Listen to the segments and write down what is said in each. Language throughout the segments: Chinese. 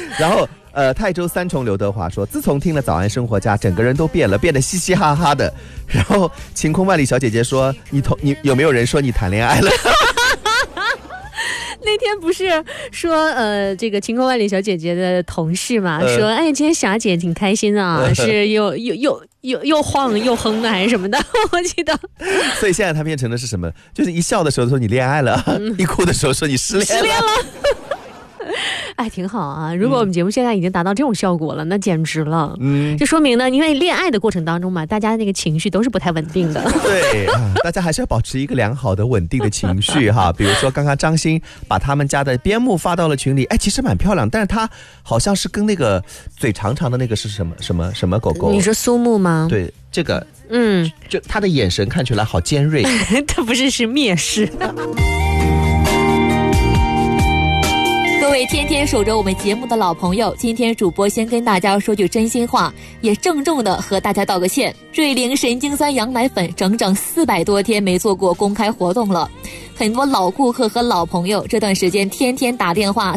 然后泰州三重刘德华说，自从听了早安生活家，整个人都变了，变得嘻嘻哈哈的。然后晴空万里小姐姐说，你有没有人说你谈恋爱了？ 那天不是说这个晴空万里小姐姐的同事嘛，说哎今天霞姐挺开心啊，是又晃又哼的还是什么的，我记得。 所以现在她变成的是什么？就是一笑的时候说你恋爱了，一哭的时候说你失恋了。 哎，挺好啊！如果我们节目现在已经达到这种效果了，那简直了。这说明呢，因为恋爱的过程当中嘛，大家那个情绪都是不太稳定的。 对大家还是要保持一个良好的稳定的情绪哈。比如说刚刚张欣把他们家的边牧发到了群里，哎，其实蛮漂亮，但是她好像是跟那个嘴长长的那个是什么狗狗？ 你说苏木吗？ 对，这个就她的眼神看起来好尖锐。 她不是蔑视。 各位天天守着我们节目的老朋友，今天主播先跟大家说句真心话，也郑重的和大家道个歉。瑞菱神经酸羊奶粉整整400多天没做过公开活动了，很多老顾客和老朋友这段时间天天打电话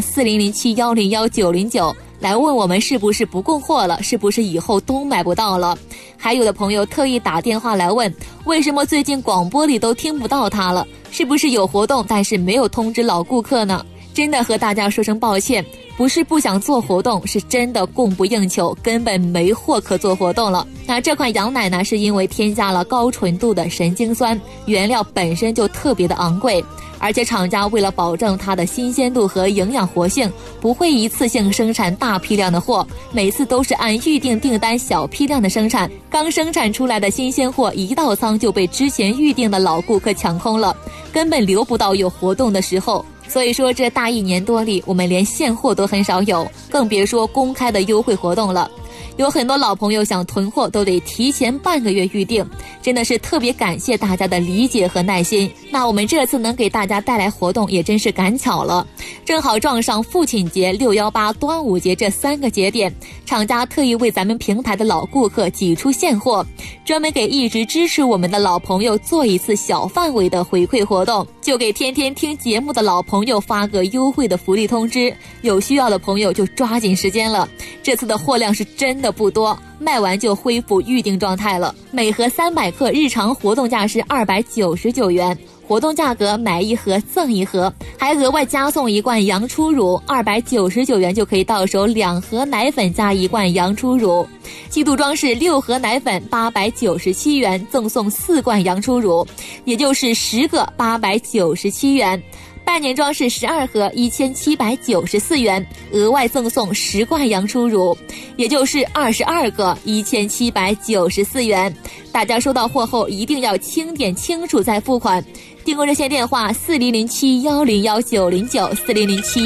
4007101909来问我们是不是不供货了，是不是以后都买不到了。还有的朋友特意打电话来问，为什么最近广播里都听不到它了，是不是有活动但是没有通知老顾客呢？真的和大家说声抱歉，不是不想做活动，是真的供不应求，根本没货可做活动了。那这款羊奶呢，是因为添加了高纯度的神经酸，原料本身就特别的昂贵，而且厂家为了保证它的新鲜度和营养活性，不会一次性生产大批量的货，每次都是按预定订单小批量的生产，刚生产出来的新鲜货一到仓就被之前预定的老顾客抢空了，根本留不到有活动的时候。所以说这大1年多里，我们连现货都很少有，更别说公开的优惠活动了。有很多老朋友想囤货都得提前半个月预定，真的是特别感谢大家的理解和耐心。那我们这次能给大家带来活动也真是赶巧了，正好撞上父亲节、618、端午节这3个节点，厂家特意为咱们平台的老顾客挤出现货，专门给一直支持我们的老朋友做一次小范围的回馈活动，就给天天听节目的老朋友发个优惠的福利通知，有需要的朋友就抓紧时间了。这次的货量是真的不多，卖完就恢复预定状态了。每盒300克日常活动价是299元，活动价格买1盒赠1盒，还额外加送1罐羊初乳，299元就可以到手2盒奶粉加1罐羊初乳。季度装是6盒奶粉897元，赠送4罐羊初乳，也就是10个897元。半年装是12盒1794元，额外赠送10罐羊初乳，也就是22个1794元。大家收到货后一定要清点清楚再付款。订购热线电话4007101909 4007